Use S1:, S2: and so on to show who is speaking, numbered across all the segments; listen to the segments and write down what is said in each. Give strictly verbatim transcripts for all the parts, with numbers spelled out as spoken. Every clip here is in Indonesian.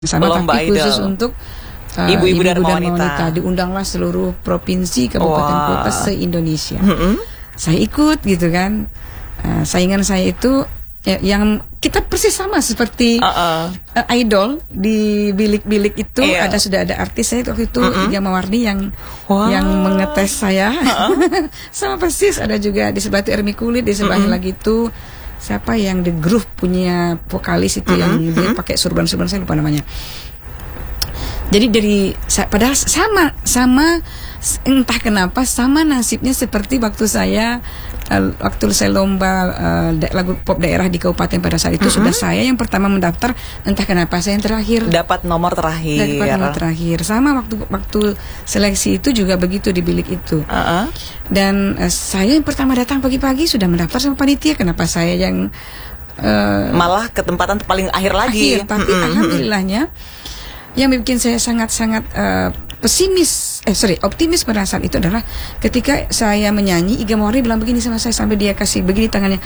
S1: Sama
S2: Lomba
S1: tapi khusus
S2: idol.
S1: untuk uh,
S2: Ibu-ibu
S1: ibu-ibu
S2: dan
S1: dan
S2: wanita.
S1: wanita. Diundanglah seluruh provinsi, kabupaten,
S2: Wah.
S1: kota se-Indonesia.
S2: Mm-mm.
S1: Saya ikut gitu kan. Uh, saingan saya itu ya, yang kita persis sama seperti
S2: Uh-uh.
S1: uh, idol di bilik-bilik itu.
S2: Iya.
S1: Ada sudah ada artis saya waktu itu
S2: Mm-mm.
S1: Iga Mawardi yang
S2: Wah.
S1: yang mengetes saya. Sama persis. Ada juga di sebelah itu Ermi Kulit, di sebelahnya lagi itu siapa yang The Groove punya vokalis itu yang dia pakai surban-surban, saya lupa namanya. Jadi dari sa- padahal sama sama entah kenapa sama nasibnya seperti waktu saya uh, waktu saya lomba uh, da- lagu pop daerah di kabupaten pada saat itu. Sudah saya yang pertama mendaftar, entah kenapa saya yang terakhir.
S2: Dapat nomor terakhir.
S1: Dapat nomor terakhir. Sama waktu waktu seleksi itu juga begitu di bilik itu.
S2: Uh-uh.
S1: Dan uh, saya yang pertama datang pagi-pagi sudah mendaftar sama panitia. Kenapa saya yang uh,
S2: Malah ketempatan paling akhir lagi.
S1: akhir? Tapi
S2: Mm-mm.
S1: alhamdulillahnya yang bikin saya sangat-sangat uh, pesimis, eh sorry, optimis pada saat itu adalah ketika saya menyanyi, Iga Mawardi bilang begini sama saya sambil dia kasih begini tangannya.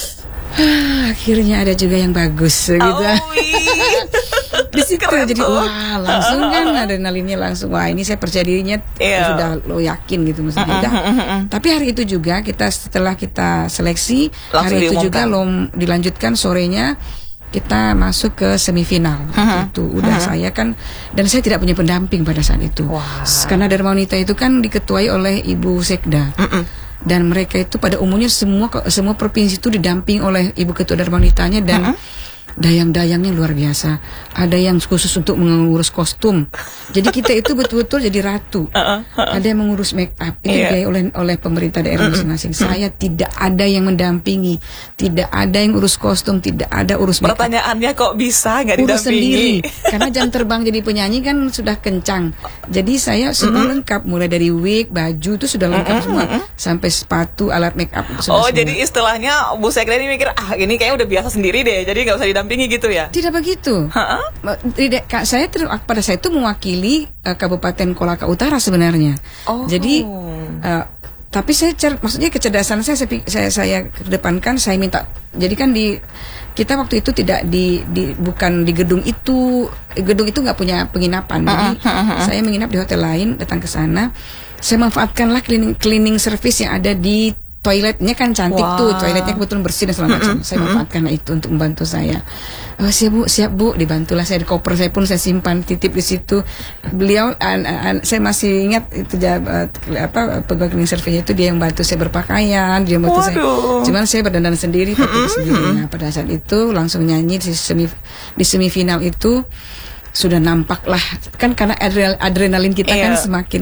S1: "Ah, akhirnya ada juga yang bagus gitu."
S2: Oh, ih.
S1: Di situ
S2: Keren
S1: jadi
S2: tuh.
S1: wah langsung kan adrenalinnya langsung wah ini saya percaya dirinya
S2: Iya.
S1: sudah lo yakin gitu maksudnya. Udah. Tapi hari itu juga kita setelah kita seleksi
S2: Langsung
S1: hari itu
S2: diumumkan.
S1: juga lom dilanjutkan sorenya kita masuk ke semifinal. Itu udah saya kan dan saya tidak punya pendamping pada saat itu.
S2: Wah.
S1: Karena Dharma Wanita itu kan diketuai oleh Ibu Sekda. Dan mereka itu pada umumnya semua semua provinsi itu didamping oleh Ibu Ketua Dharma Wanitanya dan dayang-dayangnya luar biasa. Ada yang khusus untuk mengurus kostum. Jadi kita itu betul-betul jadi ratu. Ada yang mengurus make up. Itu
S2: Iya.
S1: dibiayai oleh oleh pemerintah daerah masing-masing. Saya tidak ada yang mendampingi, tidak ada yang urus kostum, tidak ada urus make up.
S2: Pertanyaannya kok bisa nggak
S1: Urus
S2: didampingi?
S1: sendiri. Karena jam terbang jadi penyanyi kan sudah kencang. Jadi saya semua lengkap, mulai dari wig, baju itu sudah lengkap semua, sampai sepatu, alat make up sudah
S2: Oh,
S1: semua.
S2: jadi istilahnya Bu Sekda ini mikir, ah ini kayaknya udah biasa sendiri deh, jadi nggak usah didampingi gitu ya?
S1: Tidak begitu.
S2: Hah?
S1: Tidak, Kak, saya ter, pada saya itu mewakili uh, Kabupaten Kolaka Utara sebenarnya.
S2: Oh.
S1: Jadi, uh, tapi saya cer, maksudnya kecerdasan saya saya, pik- saya saya kedepankan. Saya minta. Jadi kan di kita waktu itu tidak di, di bukan di gedung itu, gedung itu nggak punya penginapan. Jadi saya menginap di hotel lain, datang ke sana. Saya manfaatkanlah cleaning cleaning service yang ada di toiletnya kan cantik
S2: Wah.
S1: tuh, toiletnya kebetulan bersih dan segala macam. Saya manfaatkanlah itu untuk membantu saya. Oh, siap bu, siap bu, dibantulah saya di koper saya pun saya simpan titip di situ. Beliau, an, an, saya masih ingat itu jab- eh, apa pegawai cleaning service itu dia yang bantu saya berpakaian, dia yang bantu saya.
S2: Waduh.
S1: Cuman saya berdandan sendiri, tapi sendirinya pada saat itu langsung nyanyi di semi di semifinal itu. Sudah nampak lah kan karena adre- adrenalin kita
S2: Iya.
S1: kan semakin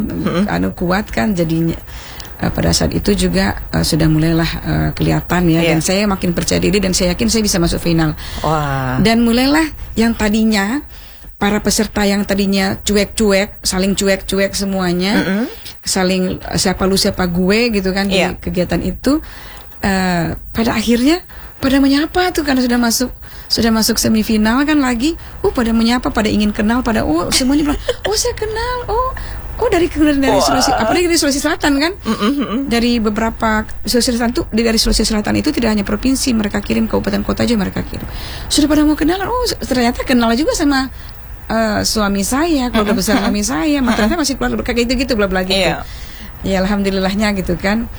S1: anu kuat kan jadinya. Uh, pada saat itu juga uh, sudah mulailah uh, kelihatan ya.
S2: Iya.
S1: Dan saya makin percaya diri dan saya yakin saya bisa masuk final.
S2: Wah.
S1: Dan mulailah yang tadinya para peserta yang tadinya cuek-cuek, saling cuek-cuek semuanya, saling uh, siapa lu siapa gue gitu kan
S2: Iya.
S1: di kegiatan itu, uh, pada akhirnya pada menyapa tuh karena sudah masuk sudah masuk semifinal kan lagi, uh pada menyapa, pada ingin kenal, pada oh semuanya bilang, oh saya kenal, oh oh dari dari
S2: Wah.
S1: Sulawesi, apalagi dari Sulawesi Selatan kan, dari beberapa Sulawesi Selatan tuh dari Sulawesi Selatan itu tidak hanya provinsi, mereka kirim kabupaten kota aja mereka kirim, sudah pada mau kenalan, oh ternyata kenal juga sama uh, suami saya, keluarga besar suami saya, mah ternyata masih keluarga kayak gitu gitu bla bla gitu,
S2: Iya.
S1: ya alhamdulillahnya gitu kan,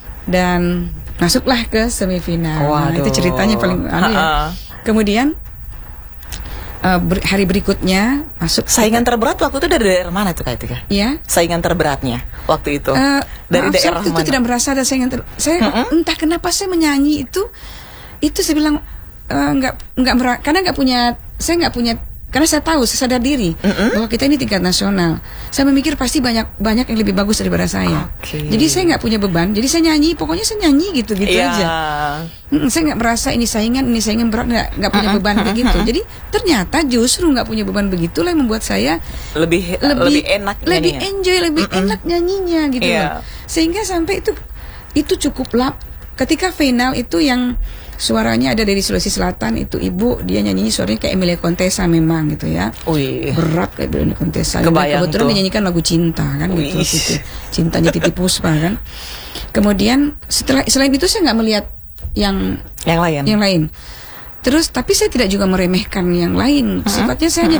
S1: dan masuklah ke semifinal. Nah,
S2: Waduh.
S1: itu ceritanya paling anu ya.
S2: Ha-ha.
S1: Kemudian uh, ber- hari berikutnya masuk
S2: Saingan terberat waktu itu dari daerah mana tuh Kak Tika?
S1: ya.
S2: Saingan terberatnya waktu itu
S1: Eh,
S2: dari
S1: maaf,
S2: daerah
S1: saya itu
S2: mana?
S1: tidak merasa ada saingan ter- saya entah kenapa saya menyanyi itu itu saya bilang eh, nggak nggak mera- karena nggak punya saya nggak punya karena saya tahu saya sadar diri bahwa kita ini tingkat nasional. Saya memikir pasti banyak banyak yang lebih bagus daripada saya.
S2: Oke.
S1: Jadi saya nggak punya beban. Jadi saya nyanyi, pokoknya saya nyanyi gitu gitu
S2: Iya.
S1: aja. Mm, saya nggak merasa ini saingan, ini saingan berat, nggak nggak punya beban kayak gitu. Jadi ternyata justru nggak punya beban begitulah yang membuat saya
S2: Lebih
S1: lebih
S2: lebih enak
S1: lebih
S2: nyanyinya.
S1: enjoy, lebih enak nyanyinya gitu
S2: Iya.
S1: loh. Sehingga sampai itu itu cukup lap. Ketika final itu yang suaranya ada dari Sulawesi Selatan itu ibu, dia nyanyinya suaranya kayak Emilia Contessa memang gitu ya.
S2: Wih.
S1: Berat kayak Emilia Contessa. Dan
S2: Kebayang
S1: kebetulan
S2: tuh.
S1: menyanyikan lagu cinta kan gitu,
S2: Wih.
S1: gitu. Cintanya Titi Puspa kan. Kemudian setelah selain itu saya nggak melihat yang
S2: Yang lain.
S1: yang lain. Terus tapi saya tidak juga meremehkan yang lain. Sifatnya saya hanya